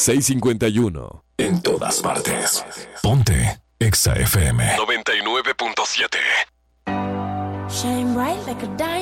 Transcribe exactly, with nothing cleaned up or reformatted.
seis cincuenta y uno. En todas partes. Ponte Exa F M. noventa y nueve punto siete. Shine bright like a diamond.